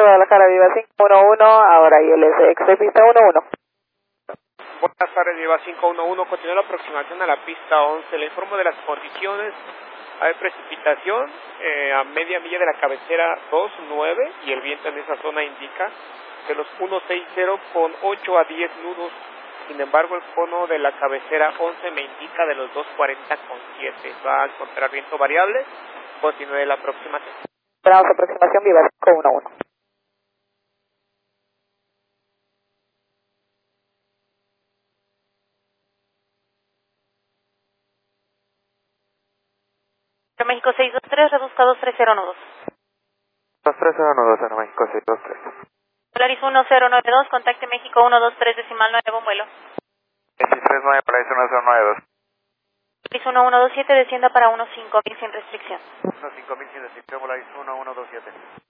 Guadalajara, Viva 511, ahora ILS, pista 11. Buenas tardes, Viva 511, continúa la aproximación a la pista 11. Le informo de las condiciones. Hay precipitación a media milla de la cabecera 29 y el viento en esa zona indica de los 160 con 8 a 10 nudos. Sin embargo, el cono de la cabecera 11 me indica de los 240 con 7. Va a encontrar viento variable. Continúe la aproximación. Esperamos aproximación Viva 511. México 623, reduzca 23012. 23012, México 623. Polaris 1092, contacte México 123, decimal 9, buen vuelo. 239, Polaris 1092. Polaris 1127, descienda para 15000 sin restricción. 15000 sin restricción, Polaris 1127.